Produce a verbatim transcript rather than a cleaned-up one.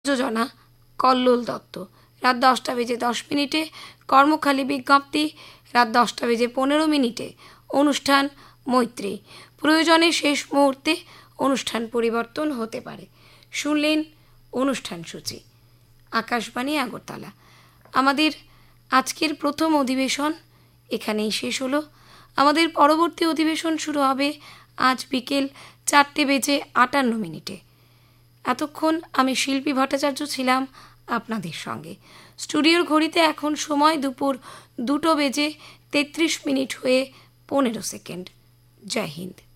যোজনা কল্লোল দত্ত। রাত দশটা বেজে দশ মিনিটে কর্মখালী বিজ্ঞপ্তি। রাত দশটা বেজে পনেরো মিনিটে অনুষ্ঠান মৈত্রী। প্রয়োজনে শেষ মুহূর্তে অনুষ্ঠান পরিবর্তন হতে পারে। শুনলেন অনুষ্ঠান সূচি। আকাশবাণী আগরতলা। আমাদের আজকের প্রথম অধিবেশন এখানেই শেষ হলো। আমাদের পরবর্তী অধিবেশন শুরু হবে আজ বিকেল চারটে বেজে আটান্ন মিনিটে। এতক্ষণ আমি শিল্পী ভট্টাচার্য ছিলাম আপনাদের সঙ্গে। স্টুডিওর ঘড়িতে এখন সময় দুপুর দুটো বেজে তেত্রিশ মিনিট হয়ে পনেরো সেকেন্ড। জয় হিন্দ।